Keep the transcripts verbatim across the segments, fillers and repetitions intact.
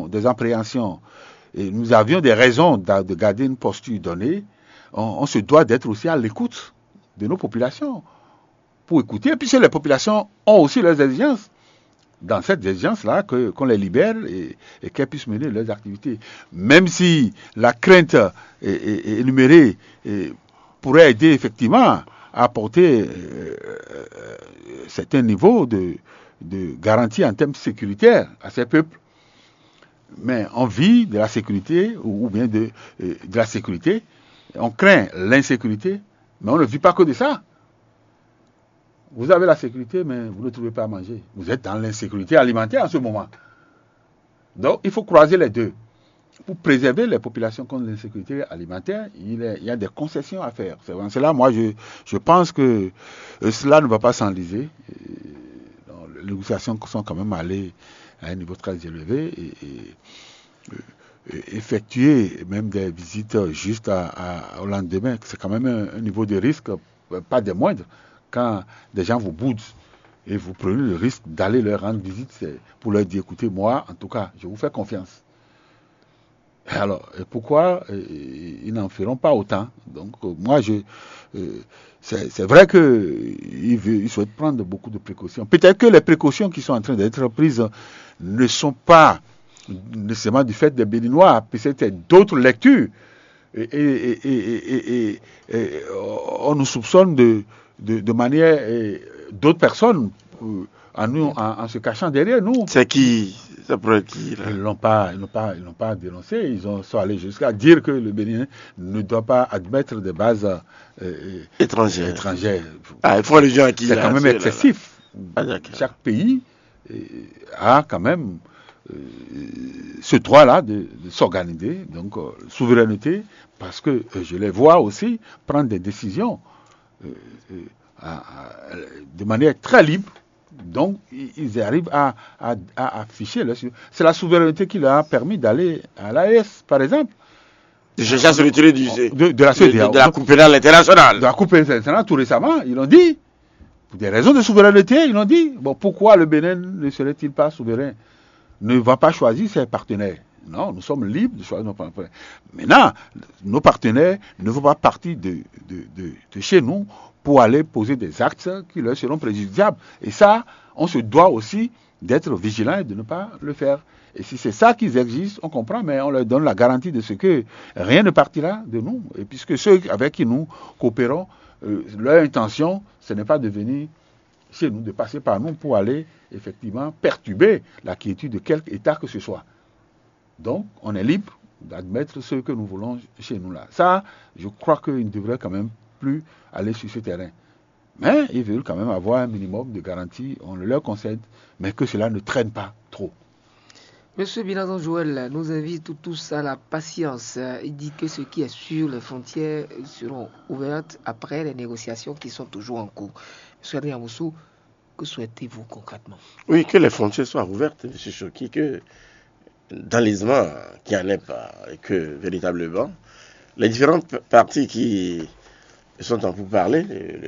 avions des appréhensions et nous avions des raisons de garder une posture donnée, on, on se doit d'être aussi à l'écoute de nos populations pour écouter, puisque les populations ont aussi leurs exigences. Dans cette exigence-là, que, qu'on les libère et, et qu'elles puissent mener leurs activités. Même si la crainte est, est, est énumérée et pourrait aider effectivement à apporter euh, euh, certains niveaux de, de garantie en termes sécuritaires à ces peuples. Mais on vit de la sécurité ou, ou bien de, euh, de la sécurité, on craint l'insécurité, mais on ne vit pas que de ça. Vous avez la sécurité, mais vous ne trouvez pas à manger. Vous êtes dans l'insécurité alimentaire en ce moment. Donc, il faut croiser les deux. Pour préserver les populations contre l'insécurité alimentaire, il, est, il y a des concessions à faire. C'est pour cela, moi, je, je pense que euh, cela ne va pas s'enliser. Donc, les négociations sont quand même allées à un niveau très élevé et, et, et effectuer même des visites juste à, à, au lendemain, c'est quand même un, un niveau de risque, pas des moindres. Quand des gens vous boudent et vous prenez le risque d'aller leur rendre visite, c'est pour leur dire, écoutez, moi, en tout cas, je vous fais confiance. Alors, et pourquoi euh, ils n'en feront pas autant? Donc, euh, moi, je, euh, c'est, c'est vrai qu'ils ils souhaitent prendre beaucoup de précautions. Peut-être que les précautions qui sont en train d'être prises ne sont pas nécessairement du fait des Béninois, peut-être d'autres lectures. Et, et, et, et, et, et on nous soupçonne de De, de manière et d'autres personnes euh, en, nous, en, en se cachant derrière nous. C'est qui? Ça pourrait être qui là? Ils l'ont pas, ils n'ont pas, ils n'ont pas dénoncé. Ils ont sont allés jusqu'à dire que le Bénin ne doit pas admettre des bases euh, étrangères. étrangères. Ah, ils font les gens à qui? C'est là, quand même excessif. Ah, chaque pays euh, a quand même euh, ce droit-là de, de s'organiser, donc euh, souveraineté, parce que euh, je les vois aussi prendre des décisions. Euh, euh, à, à, de manière très libre, donc ils arrivent à, à, à afficher leur, c'est la souveraineté qui leur a permis d'aller à l'A E S, par exemple, de chercher à se retirer du de, de la C E D A O, de, de la Coupe pénale internationale, de la Coupe internationale tout récemment. Ils l'ont dit, pour des raisons de souveraineté, ils l'ont dit. Bon, pourquoi le Bénin ne serait-il pas souverain, ne va pas choisir ses partenaires? Non, nous sommes libres de choisir nos partenaires. Maintenant, nos partenaires ne vont pas partir de, de, de, de chez nous pour aller poser des actes qui leur seront préjudiciables. Et ça, on se doit aussi d'être vigilant et de ne pas le faire. Et si c'est ça qu'ils exigent, on comprend, mais on leur donne la garantie de ce que rien ne partira de nous. Et puisque ceux avec qui nous coopérons, euh, leur intention, ce n'est pas de venir chez nous, de passer par nous pour aller effectivement perturber la quiétude de quelque État que ce soit. Donc, on est libre d'admettre ce que nous voulons chez nous là. Ça, je crois qu'ils ne devraient quand même plus aller sur ce terrain. Mais ils veulent quand même avoir un minimum de garantie, on le leur concède, mais que cela ne traîne pas trop. Monsieur Binazon Joël nous invite tous à la patience. Il dit que ce qui est sûr, les frontières seront ouvertes après les négociations qui sont toujours en cours. Monsieur Adrien Moussou, que souhaitez-vous concrètement? Oui, que les frontières soient ouvertes, monsieur Choki, que d'enlisement qu'il n'y en ait pas, et que véritablement les différentes parties qui sont en pourparlers,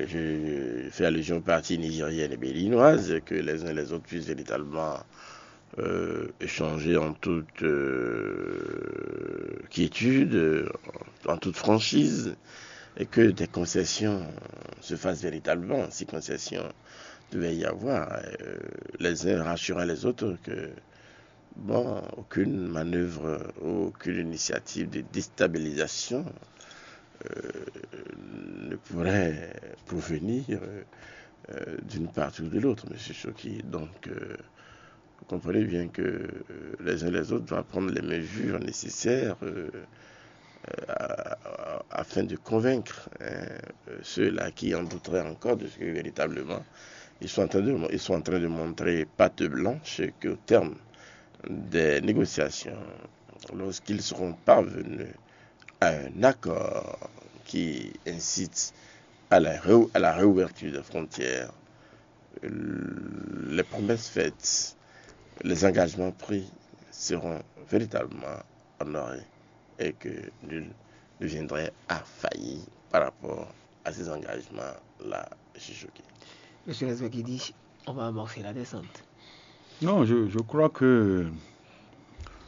je fais allusion aux parties nigériennes et béninoises, que les uns et les autres puissent véritablement euh, échanger en toute euh, quiétude, en toute franchise, et que des concessions se fassent véritablement. Si concessions devait y avoir, euh, les uns rassurant les autres que bon, aucune manœuvre, aucune initiative de déstabilisation euh, ne pourrait provenir euh, d'une part ou de l'autre, monsieur Choki. Donc, euh, vous comprenez bien que euh, les uns et les autres doivent prendre les mesures nécessaires euh, euh, afin de convaincre hein, ceux-là qui en douteraient encore de ce que véritablement ils sont en train de, ils sont en train de montrer patte blanche, qu'au terme des négociations, lorsqu'ils seront parvenus à un accord qui incite à la, ré- à la réouverture des frontières, les promesses faites, les engagements pris seront véritablement honorés et que nul ne viendrait à faillir par rapport à ces engagements-là, monsieur Choki. Monsieur Lesbe qui dit, on va amorcer la descente. Non, je, je crois que